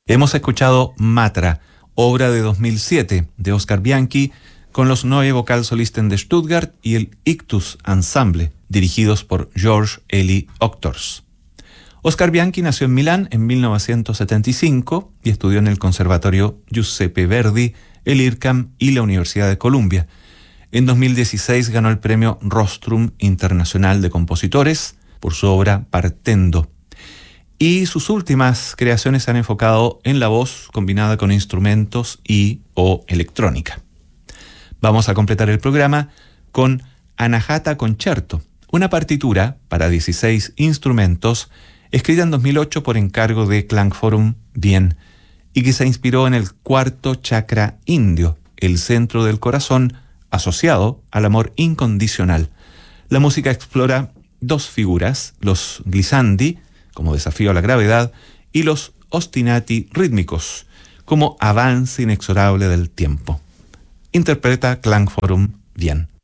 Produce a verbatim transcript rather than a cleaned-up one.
Hemos escuchado Matra, obra de dos mil siete de Oscar Bianchi, con los Neue Vokalsolisten de Stuttgart y el Ictus Ensemble, dirigidos por George Eli Ochtors. Oscar Bianchi nació en Milán en mil novecientos setenta y cinco y estudió en el Conservatorio Giuseppe Verdi, el I R C A M y la Universidad de Columbia. En dos mil dieciséis ganó el premio Rostrum Internacional de Compositores por su obra Partendo. Y sus últimas creaciones se han enfocado en la voz combinada con instrumentos y o electrónica. Vamos a completar el programa con Anahata Concerto, una partitura para dieciséis instrumentos escrita en dos mil ocho por encargo de Klangforum Wien y que se inspiró en el cuarto chakra indio, el centro del corazón asociado al amor incondicional. La música explora dos figuras, los glissandi, como desafío a la gravedad, y los ostinati rítmicos, como avance inexorable del tiempo. Interpreta Klangforum Wien.